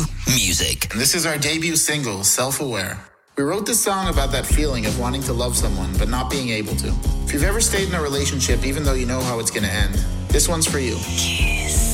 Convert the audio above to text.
music. And this is our debut single, Self-Aware. We wrote this song about that feeling of wanting to love someone but not being able to. If you've ever stayed in a relationship even though you know how it's going to end, this one's for you.